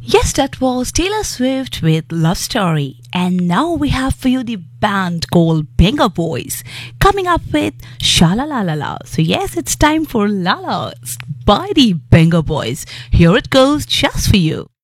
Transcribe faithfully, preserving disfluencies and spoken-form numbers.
Yes, that was Taylor Swift with Love Story. And now we have for you the band called Benga Boys coming up with Shala La La La. So yes, it's time for La La by the Benga Boys. Here it goes just for you.